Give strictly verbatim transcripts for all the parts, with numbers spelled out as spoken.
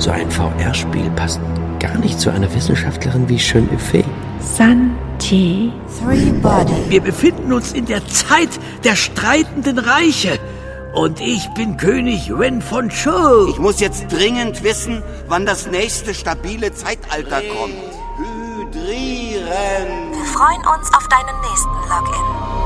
So ein V R-Spiel passt gar nicht zu einer Wissenschaftlerin wie Chen Yufei. Santi. Three Body. Wir befinden uns in der Zeit der streitenden Reiche. Und ich bin König Wen von Zhou. Ich muss jetzt dringend wissen, wann das nächste stabile Zeitalter kommt. Hydrieren. Wir freuen uns auf deinen nächsten Login.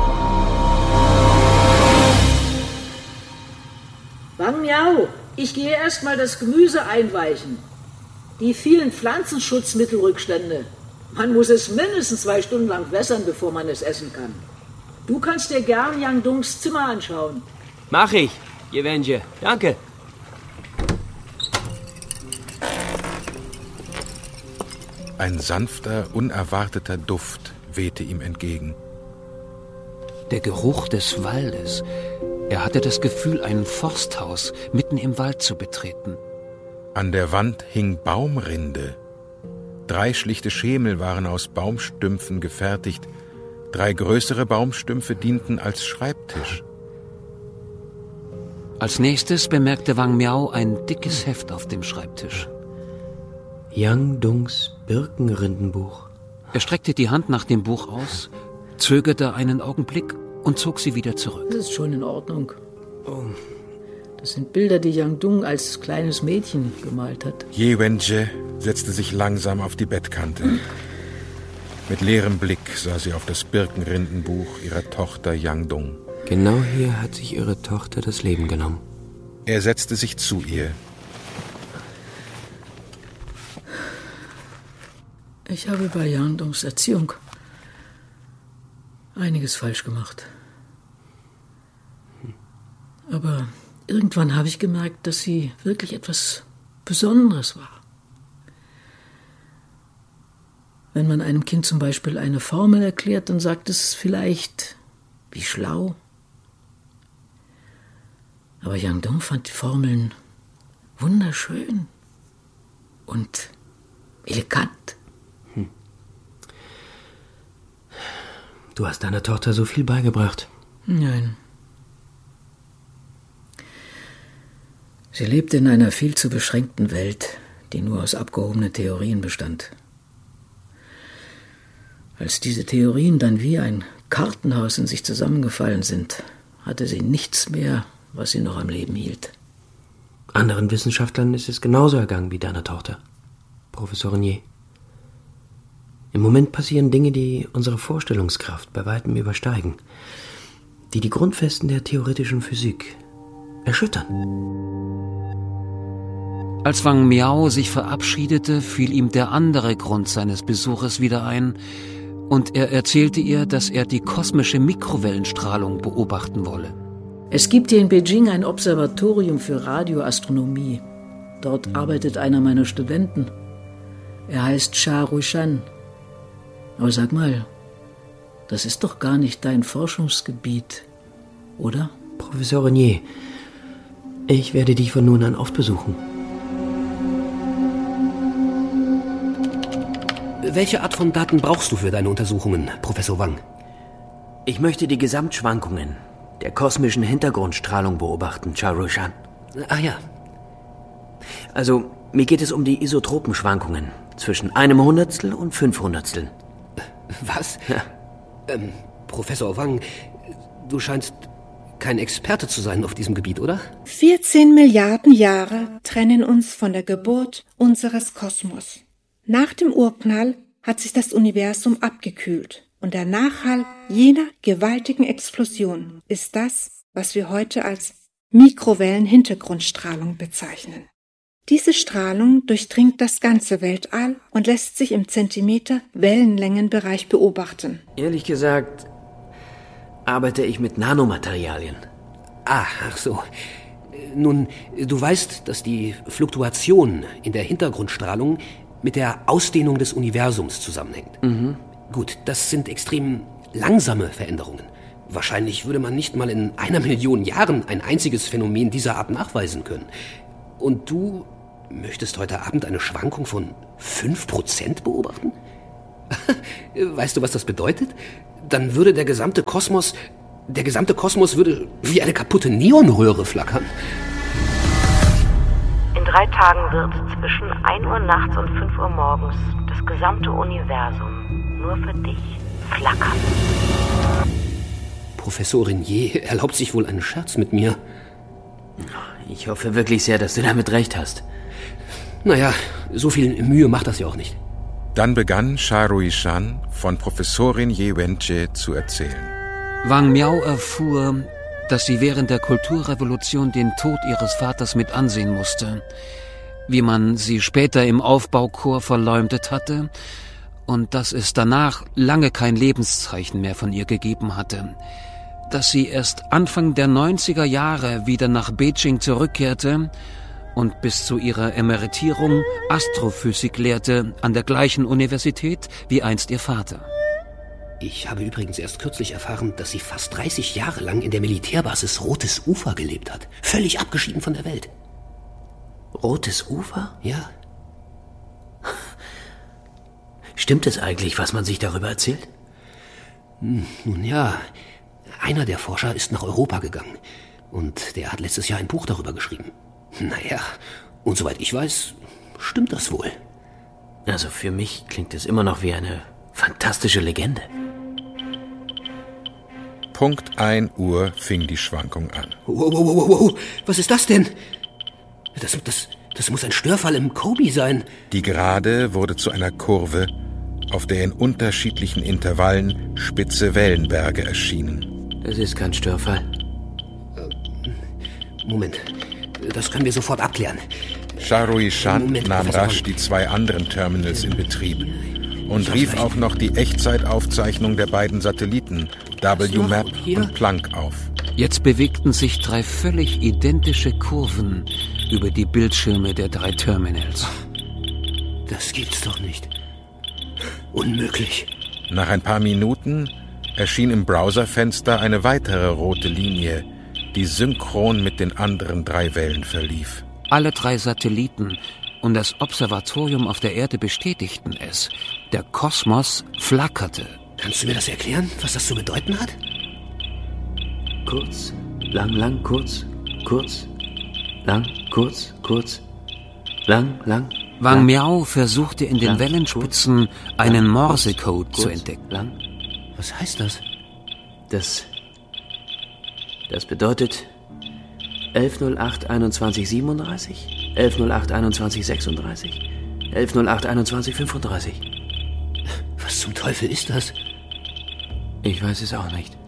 Wang Miao, ich gehe erstmal das Gemüse einweichen. Die vielen Pflanzenschutzmittelrückstände. Man muss es mindestens zwei Stunden lang wässern, bevor man es essen kann. Du kannst dir gern Yang Dungs Zimmer anschauen. Mach ich, Yevenge. Danke. Ein sanfter, unerwarteter Duft wehte ihm entgegen. Der Geruch des Waldes. Er hatte das Gefühl, ein Forsthaus mitten im Wald zu betreten. An der Wand hing Baumrinde. Drei schlichte Schemel waren aus Baumstümpfen gefertigt. Drei größere Baumstümpfe dienten als Schreibtisch. Als nächstes bemerkte Wang Miao ein dickes Heft auf dem Schreibtisch. Yang Dungs Birkenrindenbuch. Er streckte die Hand nach dem Buch aus, zögerte einen Augenblick und zog sie wieder zurück. Das ist schon in Ordnung. Oh. Das sind Bilder, die Yang Dung als kleines Mädchen gemalt hat. Ye Wenjie setzte sich langsam auf die Bettkante. Mit leerem Blick sah sie auf das Birkenrindenbuch ihrer Tochter Yang Dung. Genau hier hat sich ihre Tochter das Leben genommen. Er setzte sich zu ihr. Ich habe bei Yang Dungs Erziehung einiges falsch gemacht. Aber irgendwann habe ich gemerkt, dass sie wirklich etwas Besonderes war. Wenn man einem Kind zum Beispiel eine Formel erklärt, dann sagt es vielleicht, wie schlau. Aber Yang Dung fand die Formeln wunderschön und elegant. Hm. Du hast deiner Tochter so viel beigebracht. Nein. Sie lebte in einer viel zu beschränkten Welt, die nur aus abgehobenen Theorien bestand. Als diese Theorien dann wie ein Kartenhaus in sich zusammengefallen sind, hatte sie nichts mehr, was sie noch am Leben hielt. Anderen Wissenschaftlern ist es genauso ergangen wie deiner Tochter, Professorin Ye. Im Moment passieren Dinge, die unsere Vorstellungskraft bei weitem übersteigen, die die Grundfesten der theoretischen Physik erschüttern. Als Wang Miao sich verabschiedete, fiel ihm der andere Grund seines Besuches wieder ein, und er erzählte ihr, dass er die kosmische Mikrowellenstrahlung beobachten wolle. Es gibt hier in Beijing ein Observatorium für Radioastronomie. Dort arbeitet einer meiner Studenten. Er heißt Sha Rushan. Aber sag mal, das ist doch gar nicht dein Forschungsgebiet, oder? Professorin Ye, ich werde dich von nun an oft besuchen. Welche Art von Daten brauchst du für deine Untersuchungen, Professor Wang? Ich möchte die Gesamtschwankungen der kosmischen Hintergrundstrahlung beobachten, Sha Rushan. Ach ja. Also, mir geht es um die Isotropenschwankungen zwischen einem Hundertstel und fünf Hundertstel. Was? Ja. Ähm, Professor Wang, du scheinst kein Experte zu sein auf diesem Gebiet, oder? vierzehn Milliarden Jahre trennen uns von der Geburt unseres Kosmos. Nach dem Urknall hat sich das Universum abgekühlt und der Nachhall jener gewaltigen Explosion ist das, was wir heute als Mikrowellenhintergrundstrahlung bezeichnen. Diese Strahlung durchdringt das ganze Weltall und lässt sich im Zentimeter-Wellenlängenbereich beobachten. Ehrlich gesagt arbeite ich mit Nanomaterialien. Ah, ach so. Nun, du weißt, dass die Fluktuation in der Hintergrundstrahlung mit der Ausdehnung des Universums zusammenhängt. Mhm. Gut, das sind extrem langsame Veränderungen. Wahrscheinlich würde man nicht mal in einer Million Jahren ein einziges Phänomen dieser Art nachweisen können. Und du möchtest heute Abend eine Schwankung von fünf Prozent beobachten? Weißt du, was das bedeutet? Dann würde der gesamte Kosmos, der gesamte Kosmos würde wie eine kaputte Neonröhre flackern. In drei Tagen wird zwischen ein Uhr nachts und fünf Uhr morgens das gesamte Universum nur für dich flackern. Professorin Ye erlaubt sich wohl einen Scherz mit mir. Ich hoffe wirklich sehr, dass du damit recht hast. Naja, so viel Mühe macht das ja auch nicht. Dann begann Sha Ruishan von Professorin Ye Wenjie zu erzählen. Wang Miao erfuhr, dass sie während der Kulturrevolution den Tod ihres Vaters mit ansehen musste, wie man sie später im Aufbauchor verleumdet hatte und dass es danach lange kein Lebenszeichen mehr von ihr gegeben hatte, dass sie erst Anfang der neunziger Jahre wieder nach Beijing zurückkehrte und bis zu ihrer Emeritierung Astrophysik lehrte an der gleichen Universität wie einst ihr Vater. Ich habe übrigens erst kürzlich erfahren, dass sie fast dreißig Jahre lang in der Militärbasis Rotes Ufer gelebt hat. Völlig abgeschieden von der Welt. Rotes Ufer? Ja. Stimmt es eigentlich, was man sich darüber erzählt? Hm, nun ja, einer der Forscher ist nach Europa gegangen. Und der hat letztes Jahr ein Buch darüber geschrieben. Naja, und soweit ich weiß, stimmt das wohl. Also für mich klingt es immer noch wie eine fantastische Legende. Punkt ein Uhr fing die Schwankung an. Wow, wow, wow, wow, was ist das denn? Das, das, das muss ein Störfall im Kobe sein. Die Gerade wurde zu einer Kurve, auf der in unterschiedlichen Intervallen spitze Wellenberge erschienen. Das ist kein Störfall. Moment, das können wir sofort abklären. Sha Ruishan Moment, nahm Professor rasch die zwei anderen Terminals in Betrieb und rief auch noch die Echtzeitaufzeichnung der beiden Satelliten W MAP und Planck auf. Jetzt bewegten sich drei völlig identische Kurven über die Bildschirme der drei Terminals. Das gibt's doch nicht. Unmöglich. Nach ein paar Minuten erschien im Browserfenster eine weitere rote Linie, die synchron mit den anderen drei Wellen verlief. Alle drei Satelliten und das Observatorium auf der Erde bestätigten es. Der Kosmos flackerte. Kannst du mir das erklären, was das zu bedeuten hat? Kurz, lang, lang, kurz, kurz, lang, kurz, kurz, lang, lang. Wang lang, Miao versuchte in den lang, Wellenspitzen kurz, einen lang, Morsecode kurz, zu entdecken. Lang. Was heißt das? Das, das bedeutet elf null acht einundzwanzig siebenunddreißig, elf null acht einundzwanzig sechsunddreißig, elf null acht einundzwanzig fünfunddreißig. Was zum Teufel ist das? Ich weiß es auch nicht.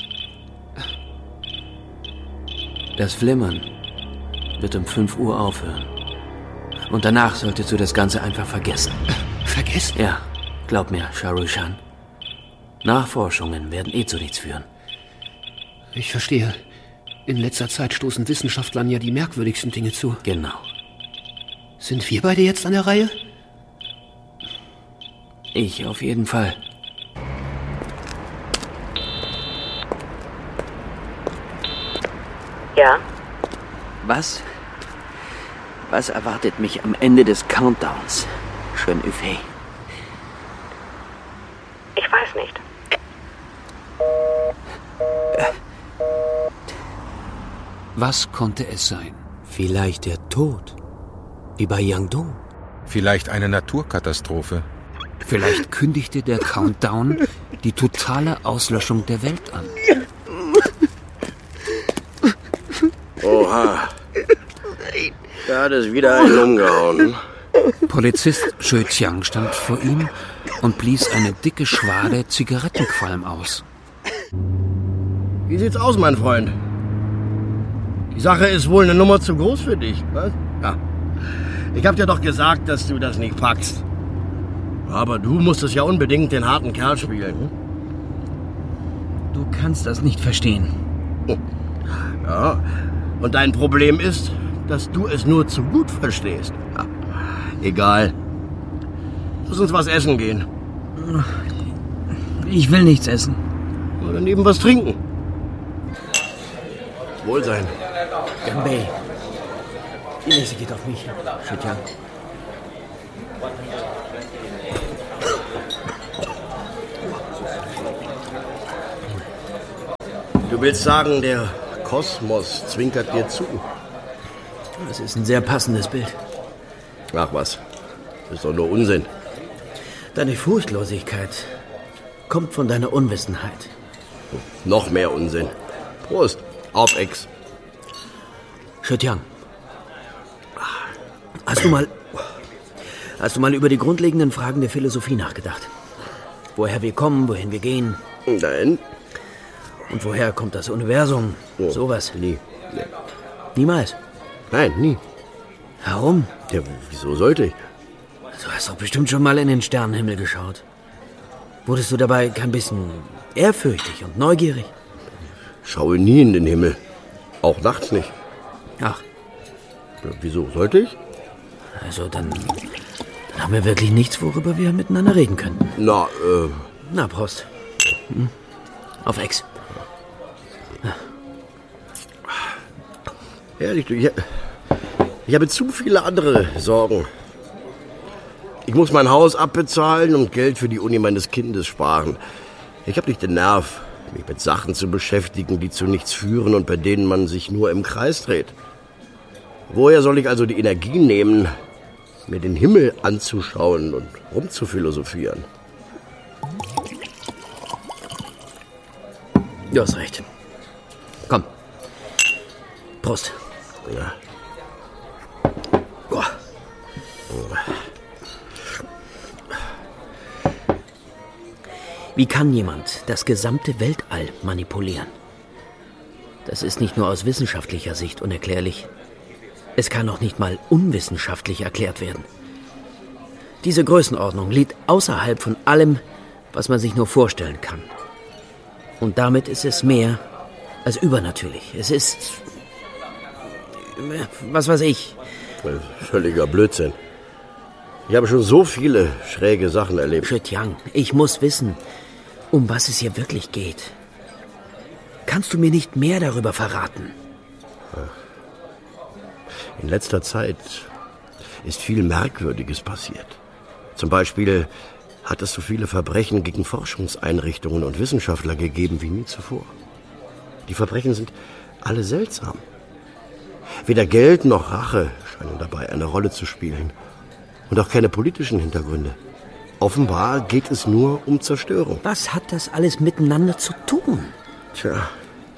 Das Flimmern wird um fünf Uhr aufhören. Und danach solltest du das Ganze einfach vergessen. Vergessen? Ja, glaub mir, Sha Ruishan. Nachforschungen werden eh zu nichts führen. Ich verstehe. In letzter Zeit stoßen Wissenschaftlern ja die merkwürdigsten Dinge zu. Genau. Sind wir beide jetzt an der Reihe? Ich auf jeden Fall. Ja? Was? Was erwartet mich am Ende des Countdowns? Schön Yufei. Ich weiß nicht. Was konnte es sein? Vielleicht der Tod. Wie bei Yangdong. Vielleicht eine Naturkatastrophe. Vielleicht kündigte der Countdown die totale Auslöschung der Welt an. Oha. Da hat es wieder einen umgehauen. Polizist Xue Qiang stand vor ihm und blies eine dicke Schwade Zigarettenqualm aus. Wie sieht's aus, mein Freund? Die Sache ist wohl eine Nummer zu groß für dich, was? Ja. Ich hab dir doch gesagt, dass du das nicht packst. Aber du musstest ja unbedingt den harten Kerl spielen. Hm? Du kannst das nicht verstehen. Ja, und dein Problem ist, dass du es nur zu gut verstehst. Ja. Egal. Lass uns was essen gehen. Ich will nichts essen. Oder neben was trinken. Wohlsein. Ganbei. Die nächste geht auf mich. Xue Du willst sagen, der Kosmos zwinkert dir zu? Das ist ein sehr passendes Bild. Ach was, ist doch nur Unsinn. Deine Furchtlosigkeit kommt von deiner Unwissenheit. Noch mehr Unsinn. Prost, auf Ex. Chrétien, hast du mal, hast du mal über die grundlegenden Fragen der Philosophie nachgedacht? Woher wir kommen, wohin wir gehen? Nein. Und woher kommt das Universum? Oh, Sowas? Nie. Nee. Niemals? Nein, nie. Warum? Ja, wieso sollte ich? Du hast doch bestimmt schon mal in den Sternenhimmel geschaut. Wurdest du dabei kein bisschen ehrfürchtig und neugierig? Schaue nie in den Himmel. Auch nachts nicht. Ach. Ja, wieso sollte ich? Also dann, dann haben wir wirklich nichts, worüber wir miteinander reden könnten. Na, äh... Na, Prost. Hm? Auf Ex. Ja. Ehrlich, ich, ich habe zu viele andere Sorgen. Ich muss mein Haus abbezahlen und Geld für die Uni meines Kindes sparen. Ich habe nicht den Nerv, mich mit Sachen zu beschäftigen, die zu nichts führen und bei denen man sich nur im Kreis dreht. Woher soll ich also die Energie nehmen, mir den Himmel anzuschauen und rumzuphilosophieren? Du hast recht. Komm. Prost. Ja. Boah. Wie kann jemand das gesamte Weltall manipulieren? Das ist nicht nur aus wissenschaftlicher Sicht unerklärlich. Es kann auch nicht mal unwissenschaftlich erklärt werden. Diese Größenordnung liegt außerhalb von allem, was man sich nur vorstellen kann. Und damit ist es mehr als übernatürlich. Es ist, was weiß ich. Völliger Blödsinn. Ich habe schon so viele schräge Sachen erlebt. Chrétien, ich muss wissen, um was es hier wirklich geht. Kannst du mir nicht mehr darüber verraten? In letzter Zeit ist viel Merkwürdiges passiert. Zum Beispiel hat es so viele Verbrechen gegen Forschungseinrichtungen und Wissenschaftler gegeben wie nie zuvor. Die Verbrechen sind alle seltsam. Weder Geld noch Rache scheinen dabei eine Rolle zu spielen. Und auch keine politischen Hintergründe. Offenbar geht es nur um Zerstörung. Was hat das alles miteinander zu tun? Tja.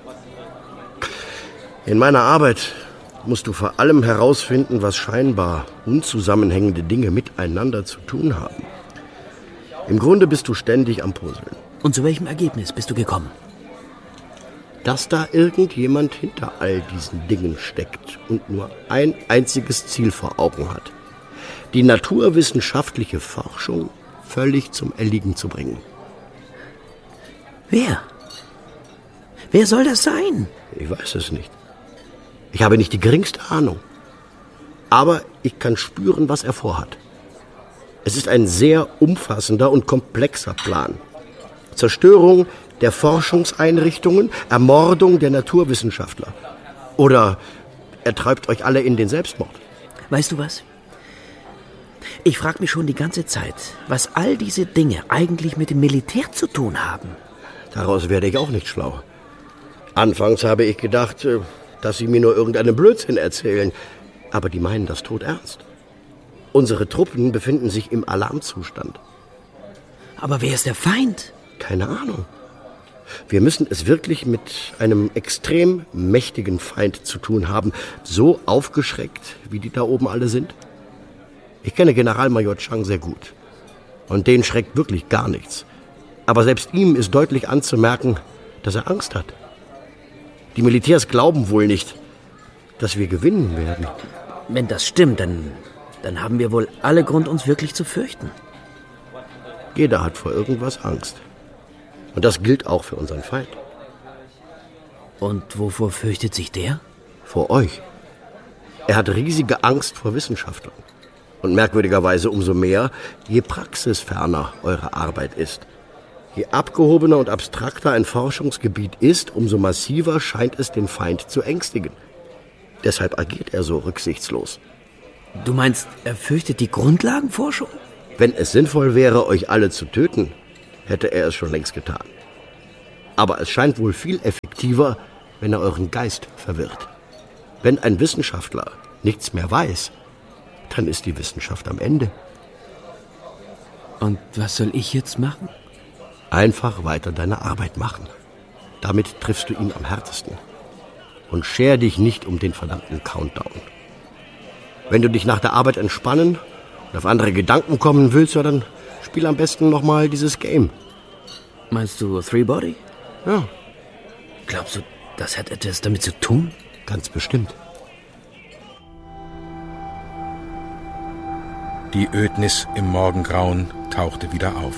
In meiner Arbeit musst du vor allem herausfinden, was scheinbar unzusammenhängende Dinge miteinander zu tun haben. Im Grunde bist du ständig am Puzzeln. Und zu welchem Ergebnis bist du gekommen? Dass da irgendjemand hinter all diesen Dingen steckt und nur ein einziges Ziel vor Augen hat. Die naturwissenschaftliche Forschung völlig zum Erliegen zu bringen. Wer? Wer soll das sein? Ich weiß es nicht. Ich habe nicht die geringste Ahnung. Aber ich kann spüren, was er vorhat. Es ist ein sehr umfassender und komplexer Plan. Zerstörung der Forschungseinrichtungen, Ermordung der Naturwissenschaftler. Oder er treibt euch alle in den Selbstmord. Weißt du was? Ich frage mich schon die ganze Zeit, was all diese Dinge eigentlich mit dem Militär zu tun haben. Daraus werde ich auch nicht schlau. Anfangs habe ich gedacht, dass sie mir nur irgendeinen Blödsinn erzählen. Aber die meinen das todernst. Unsere Truppen befinden sich im Alarmzustand. Aber wer ist der Feind? Keine Ahnung. Wir müssen es wirklich mit einem extrem mächtigen Feind zu tun haben. So aufgeschreckt, wie die da oben alle sind. Ich kenne Generalmajor Chang sehr gut. Und den schreckt wirklich gar nichts. Aber selbst ihm ist deutlich anzumerken, dass er Angst hat. Die Militärs glauben wohl nicht, dass wir gewinnen werden. Wenn das stimmt, dann, dann haben wir wohl alle Grund, uns wirklich zu fürchten. Jeder hat vor irgendwas Angst. Und das gilt auch für unseren Feind. Und wovor fürchtet sich der? Vor euch. Er hat riesige Angst vor Wissenschaftlern. Und merkwürdigerweise umso mehr, je praxisferner eure Arbeit ist. Je abgehobener und abstrakter ein Forschungsgebiet ist, umso massiver scheint es den Feind zu ängstigen. Deshalb agiert er so rücksichtslos. Du meinst, er fürchtet die Grundlagenforschung? Wenn es sinnvoll wäre, euch alle zu töten, hätte er es schon längst getan. Aber es scheint wohl viel effektiver, wenn er euren Geist verwirrt. Wenn ein Wissenschaftler nichts mehr weiß, dann ist die Wissenschaft am Ende. Und was soll ich jetzt machen? Einfach weiter deine Arbeit machen. Damit triffst du ihn am härtesten. Und scher dich nicht um den verdammten Countdown. Wenn du dich nach der Arbeit entspannen und auf andere Gedanken kommen willst, ja, dann spiel am besten nochmal dieses Game. Meinst du Three Body? Ja. Glaubst du, das hat etwas damit zu tun? Ganz bestimmt. Die Ödnis im Morgengrauen tauchte wieder auf.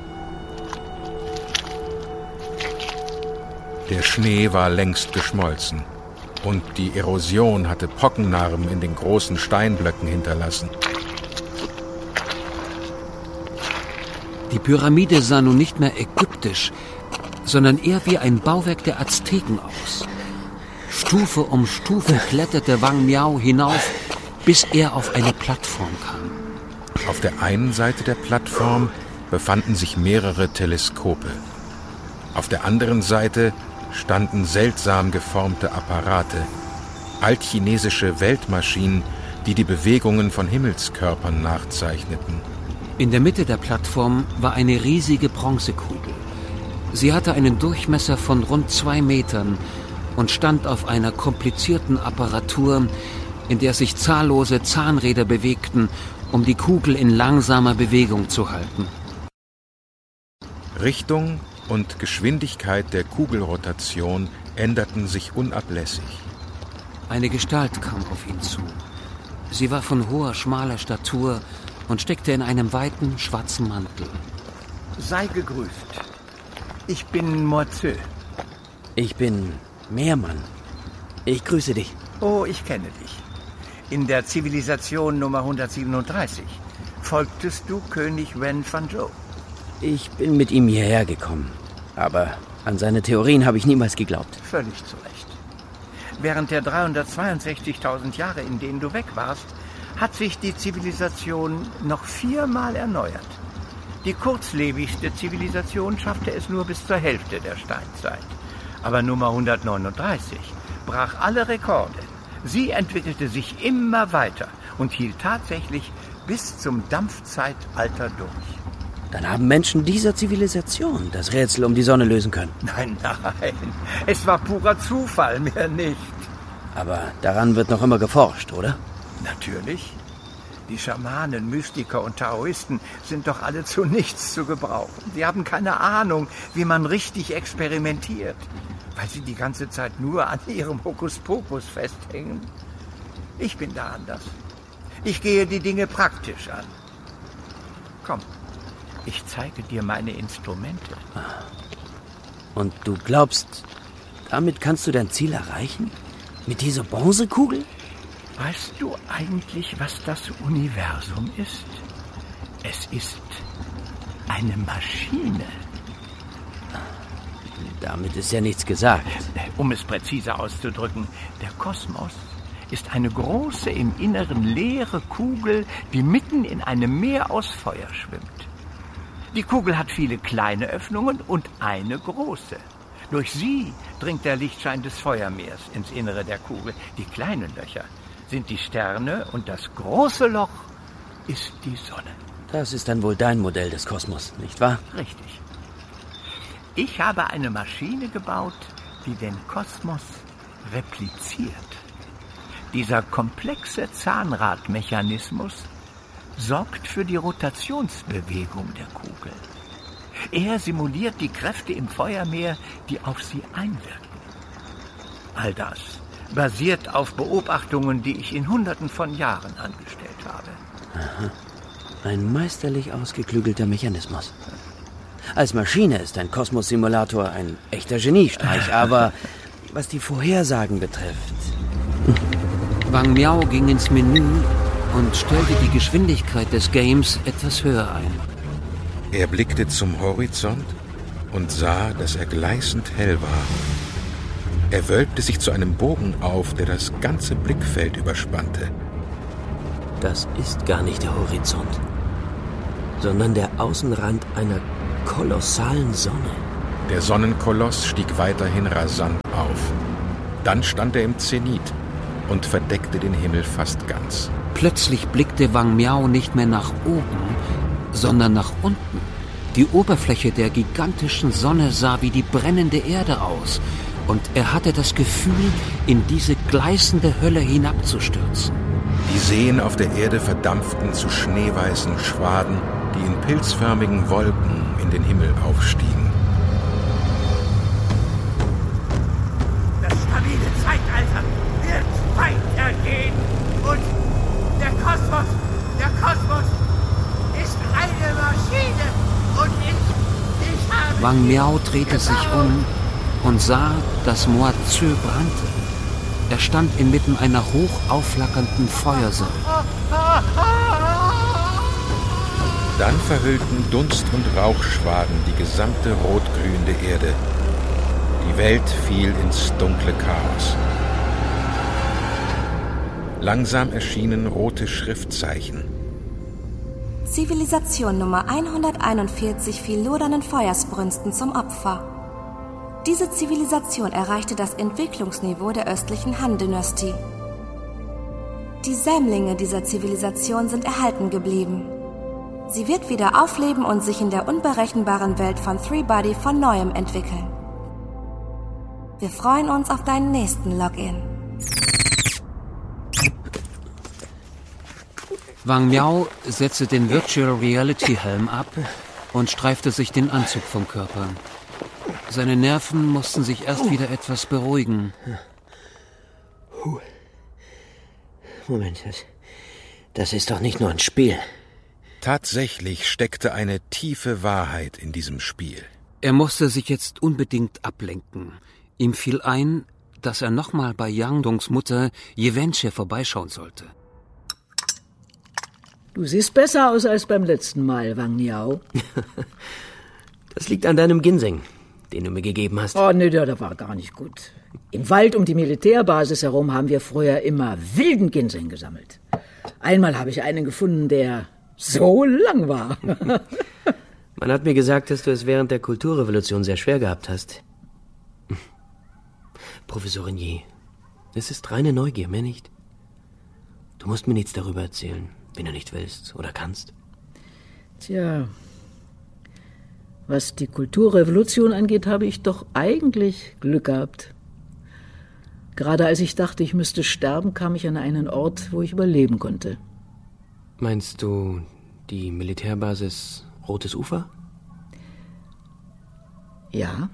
Der Schnee war längst geschmolzen und die Erosion hatte Pockennarben in den großen Steinblöcken hinterlassen. Die Pyramide sah nun nicht mehr ägyptisch, sondern eher wie ein Bauwerk der Azteken aus. Stufe um Stufe kletterte Wang Miao hinauf, bis er auf eine Plattform kam. Auf der einen Seite der Plattform befanden sich mehrere Teleskope. Auf der anderen Seite standen seltsam geformte Apparate, altchinesische Weltmaschinen, die die Bewegungen von Himmelskörpern nachzeichneten. In der Mitte der Plattform war eine riesige Bronzekugel. Sie hatte einen Durchmesser von rund zwei Metern und stand auf einer komplizierten Apparatur, in der sich zahllose Zahnräder bewegten, um die Kugel in langsamer Bewegung zu halten. Richtung und Geschwindigkeit der Kugelrotation änderten sich unablässig. Eine Gestalt kam auf ihn zu. Sie war von hoher, schmaler Statur und steckte in einem weiten, schwarzen Mantel. Sei gegrüßt. Ich bin Moizö. Ich bin Meermann. Ich grüße dich. Oh, ich kenne dich. In der Zivilisation Nummer hundertsiebenunddreißig folgtest du König Wen Fanzhou. Ich bin mit ihm hierher gekommen, aber an seine Theorien habe ich niemals geglaubt. Völlig zu Recht. Während der dreihundertzweiundsechzigtausend Jahre, in denen du weg warst, hat sich die Zivilisation noch viermal erneuert. Die kurzlebigste Zivilisation schaffte es nur bis zur Hälfte der Steinzeit. Aber Nummer hundertneununddreißig brach alle Rekorde. Sie entwickelte sich immer weiter und hielt tatsächlich bis zum Dampfzeitalter durch. Dann haben Menschen dieser Zivilisation das Rätsel um die Sonne lösen können. Nein, nein, es war purer Zufall, mehr nicht. Aber daran wird noch immer geforscht, oder? Natürlich. Die Schamanen, Mystiker und Taoisten sind doch alle zu nichts zu gebrauchen. Sie haben keine Ahnung, wie man richtig experimentiert, weil sie die ganze Zeit nur an ihrem Hokuspokus festhängen. Ich bin da anders. Ich gehe die Dinge praktisch an. Komm, ich zeige dir meine Instrumente. Und du glaubst, damit kannst du dein Ziel erreichen? Mit dieser Bronzekugel? Weißt du eigentlich, was das Universum ist? Es ist eine Maschine. Damit ist ja nichts gesagt. Um es präziser auszudrücken, der Kosmos ist eine große, im Inneren leere Kugel, die mitten in einem Meer aus Feuer schwimmt. Die Kugel hat viele kleine Öffnungen und eine große. Durch sie dringt der Lichtschein des Feuermeers ins Innere der Kugel. Die kleinen Löcher sind die Sterne und das große Loch ist die Sonne. Das ist dann wohl dein Modell des Kosmos, nicht wahr? Richtig. Ich habe eine Maschine gebaut, die den Kosmos repliziert. Dieser komplexe Zahnradmechanismus sorgt für die Rotationsbewegung der Kugel. Er simuliert die Kräfte im Feuermeer, die auf sie einwirken. All das basiert auf Beobachtungen, die ich in Hunderten von Jahren angestellt habe. Aha. Ein meisterlich ausgeklügelter Mechanismus. Als Maschine ist ein Kosmos-Simulator ein echter Geniestreich, aber was die Vorhersagen betrifft... Wang Miao ging ins Menü und stellte die Geschwindigkeit des Games etwas höher ein. Er blickte zum Horizont und sah, dass er gleißend hell war. Er wölbte sich zu einem Bogen auf, der das ganze Blickfeld überspannte. Das ist gar nicht der Horizont, sondern der Außenrand einer kolossalen Sonne. Der Sonnenkoloss stieg weiterhin rasant auf. Dann stand er im Zenit und verdeckte den Himmel fast ganz. Plötzlich blickte Wang Miao nicht mehr nach oben, sondern nach unten. Die Oberfläche der gigantischen Sonne sah wie die brennende Erde aus, und er hatte das Gefühl, in diese gleißende Hölle hinabzustürzen. Die Seen auf der Erde verdampften zu schneeweißen Schwaden, die in pilzförmigen Wolken in den Himmel aufstiegen. Das stabile Zeitalter wird weitergehen und der Kosmos, der Kosmos ist eine Maschine und ich, ich habe... Wang Miao drehte sich um und sah, dass Mo Zü brannte. Er stand inmitten einer hoch aufflackernden Feuersäule. Dann verhüllten Dunst- und Rauchschwaden die gesamte rotglühende Erde. Die Welt fiel ins dunkle Chaos. Langsam erschienen rote Schriftzeichen. Zivilisation Nummer hunderteinundvierzig fiel lodernden Feuersbrünsten zum Opfer. Diese Zivilisation erreichte das Entwicklungsniveau der östlichen Han-Dynastie. Die Sämlinge dieser Zivilisation sind erhalten geblieben. Sie wird wieder aufleben und sich in der unberechenbaren Welt von Three Body von Neuem entwickeln. Wir freuen uns auf deinen nächsten Login. Wang Miao setzte den Virtual Reality Helm ab und streifte sich den Anzug vom Körper. Seine Nerven mussten sich erst wieder etwas beruhigen. Moment, das, das ist doch nicht nur ein Spiel. Tatsächlich steckte eine tiefe Wahrheit in diesem Spiel. Er musste sich jetzt unbedingt ablenken. Ihm fiel ein, dass er nochmal bei Yang Dongs Mutter Yewenche vorbeischauen sollte. Du siehst besser aus als beim letzten Mal, Wang Miao. Das liegt an deinem Ginseng, den du mir gegeben hast. Oh, nee, der war gar nicht gut. Im Wald um die Militärbasis herum haben wir früher immer wilden Ginseng gesammelt. Einmal habe ich einen gefunden, der so lang war. Man hat mir gesagt, dass du es während der Kulturrevolution sehr schwer gehabt hast. Professorin Ye, es ist reine Neugier, mehr nicht. Du musst mir nichts darüber erzählen, wenn du nicht willst oder kannst. Tja, was die Kulturrevolution angeht, habe ich doch eigentlich Glück gehabt. Gerade als ich dachte, ich müsste sterben, kam ich an einen Ort, wo ich überleben konnte. Meinst du die Militärbasis Rotes Ufer? Ja.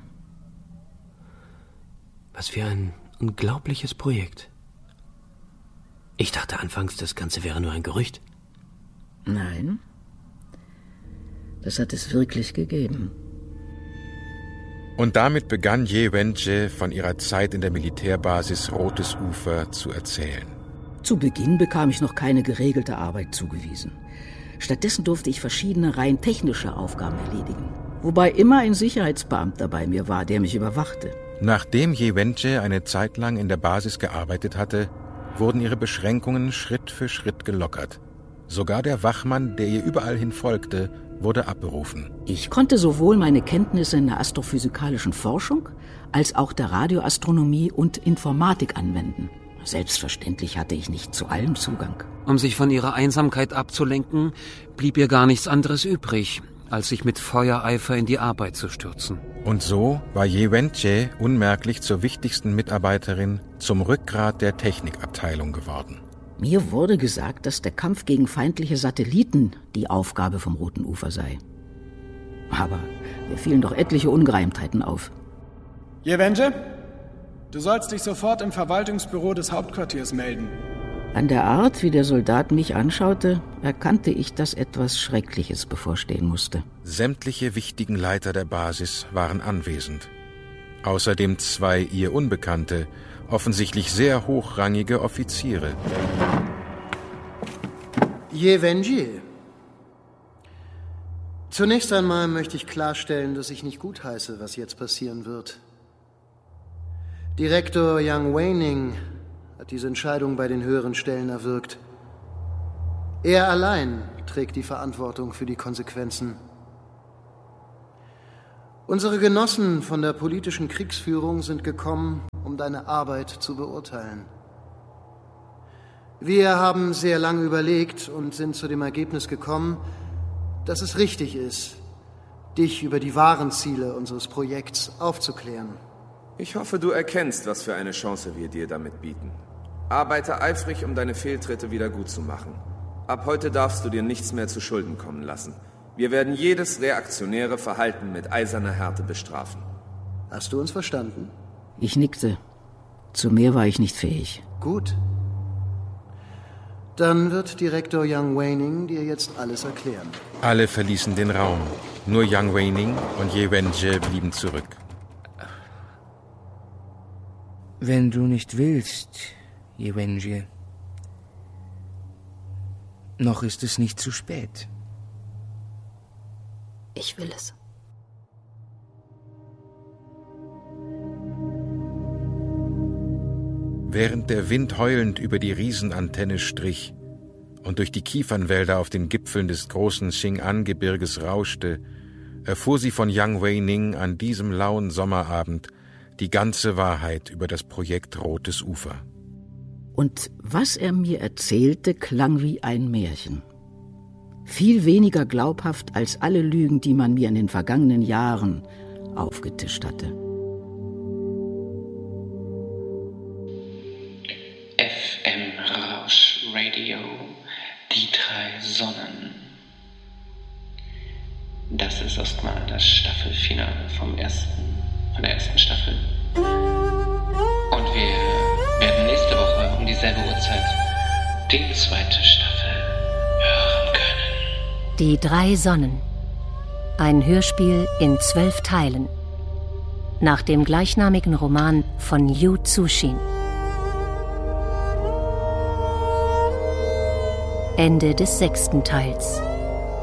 Was für ein unglaubliches Projekt. Ich dachte anfangs, das Ganze wäre nur ein Gerücht. Nein, das hat es wirklich gegeben. Und damit begann Yewenche von ihrer Zeit in der Militärbasis Rotes Ufer zu erzählen. Zu Beginn bekam ich noch keine geregelte Arbeit zugewiesen. Stattdessen durfte ich verschiedene rein technische Aufgaben erledigen, wobei immer ein Sicherheitsbeamter bei mir war, der mich überwachte. Nachdem Yewenche eine Zeit lang in der Basis gearbeitet hatte, wurden ihre Beschränkungen Schritt für Schritt gelockert. Sogar der Wachmann, der ihr überall hin folgte, wurde abberufen. Ich konnte sowohl meine Kenntnisse in der astrophysikalischen Forschung als auch der Radioastronomie und Informatik anwenden. Selbstverständlich hatte ich nicht zu allem Zugang. Um sich von ihrer Einsamkeit abzulenken, blieb ihr gar nichts anderes übrig, als sich mit Feuereifer in die Arbeit zu stürzen. Und so war Yewenche unmerklich zur wichtigsten Mitarbeiterin, zum Rückgrat der Technikabteilung geworden. Mir wurde gesagt, dass der Kampf gegen feindliche Satelliten die Aufgabe vom Roten Ufer sei. Aber mir fielen doch etliche Ungereimtheiten auf. Yewenche, du sollst dich sofort im Verwaltungsbüro des Hauptquartiers melden. An der Art, wie der Soldat mich anschaute, erkannte ich, dass etwas Schreckliches bevorstehen musste. Sämtliche wichtigen Leiter der Basis waren anwesend. Außerdem zwei ihr Unbekannte, offensichtlich sehr hochrangige Offiziere. Yewenche. Zunächst einmal möchte ich klarstellen, dass ich nicht gutheiße, was jetzt passieren wird. Direktor Yang Weining hat diese Entscheidung bei den höheren Stellen erwirkt. Er allein trägt die Verantwortung für die Konsequenzen. Unsere Genossen von der politischen Kriegsführung sind gekommen, um deine Arbeit zu beurteilen. Wir haben sehr lange überlegt und sind zu dem Ergebnis gekommen, dass es richtig ist, dich über die wahren Ziele unseres Projekts aufzuklären. Ich hoffe, du erkennst, was für eine Chance wir dir damit bieten. Arbeite eifrig, um deine Fehltritte wieder gut zu machen. Ab heute darfst du dir nichts mehr zu Schulden kommen lassen. Wir werden jedes reaktionäre Verhalten mit eiserner Härte bestrafen. Hast du uns verstanden? Ich nickte. Zu mehr war ich nicht fähig. Gut. Dann wird Direktor Yang Weining dir jetzt alles erklären. Alle verließen den Raum. Nur Yang Weining und Ye Wenjie blieben zurück. Wenn du nicht willst, Ye Wenjie, noch ist es nicht zu spät. Ich will es. Während der Wind heulend über die Riesenantenne strich und durch die Kiefernwälder auf den Gipfeln des großen Xing'an-Gebirges rauschte, erfuhr sie von Yang Weining an diesem lauen Sommerabend die ganze Wahrheit über das Projekt Rotes Ufer. Und was er mir erzählte, klang wie ein Märchen. Viel weniger glaubhaft als alle Lügen, die man mir in den vergangenen Jahren aufgetischt hatte. F M Rausch Radio, die drei Sonnen. Das ist erstmal das Staffelfinale vom ersten, von der ersten Staffel. Und wir werden nächste Woche um dieselbe Uhrzeit die zweite Staffel hören können. Die drei Sonnen. Ein Hörspiel in zwölf Teilen. Nach dem gleichnamigen Roman von Liu Cixin. Ende des sechsten Teils.